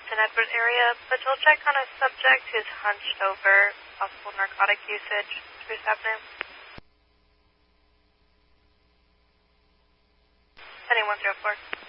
Princeton Edward area, but you'll check on a subject who's hunched over, possible narcotic usage. Spruce Avenue. Heading 104.